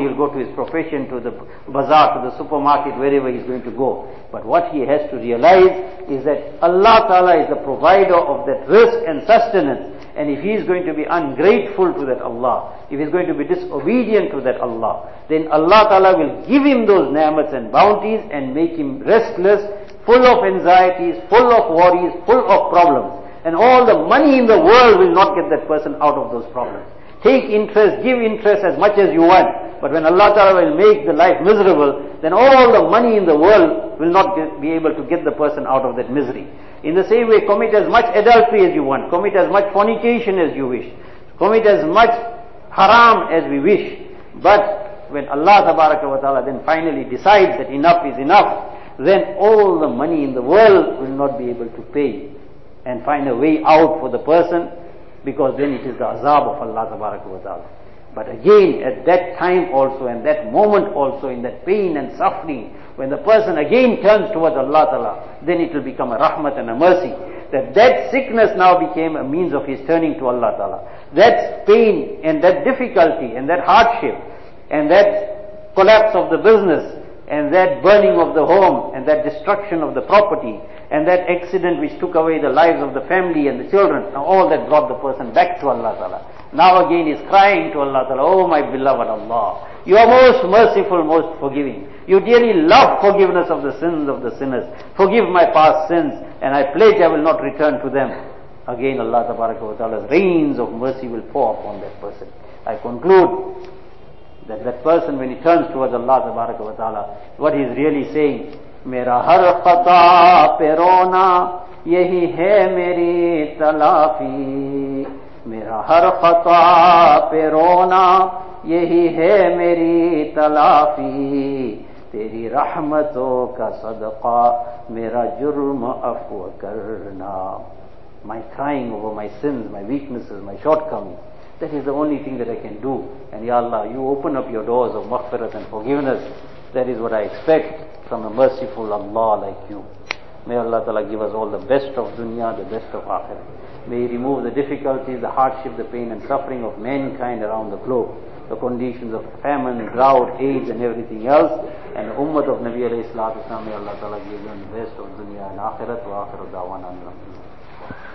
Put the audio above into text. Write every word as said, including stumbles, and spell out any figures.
he'll go to his profession, to the bazaar, to the supermarket, wherever he's going to go. But what he has to realize is that Allah Ta'ala is the provider of that rizq and sustenance. And if he is going to be ungrateful to that Allah, if he is going to be disobedient to that Allah, then Allah Ta'ala will give him those ni'mats and bounties and make him restless, full of anxieties, full of worries, full of problems. And all the money in the world will not get that person out of those problems. Take interest, give interest as much as you want. But when Allah Ta'ala will make the life miserable, then all the money in the world will not get, be able to get the person out of that misery. In the same way, commit as much adultery as you want, commit as much fornication as you wish, commit as much haram as we wish. But when Allah Tabaraka wa Ta'ala then finally decides that enough is enough, then all the money in the world will not be able to pay and find a way out for the person, because then it is the azab of Allah Tabaraka wa Ta'ala. But again, at that time also, and that moment also, in that pain and suffering, when the person again turns towards Allah Ta'ala, then it will become a rahmat and a mercy. That that sickness now became a means of his turning to Allah Ta'ala. That pain and that difficulty and that hardship and that collapse of the business and that burning of the home and that destruction of the property and that accident which took away the lives of the family and the children, now all that brought the person back to Allah Ta'ala. Now again he is crying to Allah Ta'ala, oh my beloved Allah, you are most merciful, most forgiving. You dearly love forgiveness of the sins of the sinners. Forgive my past sins, and I pledge I will not return to them. Again Allah Ta'ala's rains of mercy will pour upon that person. I conclude that that person, when he turns towards Allah Ta'ala, what he is really saying, Mera har khata pe rona, yehi hai meri talafi. Mera har khata pe rona, yehi hai meri talafi. Teri rahmaton ka sadqa, mera jurm afwa karna. My crying over my sins, my weaknesses, my shortcomings, that is the only thing that I can do. And Ya Allah, you open up your doors of maghfirat and forgiveness. That is what I expect from a merciful Allah like you. May Allah Ta'ala give us all the best of dunya, the best of akhirah. May He remove the difficulties, the hardship, the pain and suffering of mankind around the globe. The conditions of famine, drought, AIDS and everything else. And the ummah of Nabi alayhi salatu wasalam, may Allah Ta'ala give them the best of dunya and akhirat. Wa akhirat da'wana.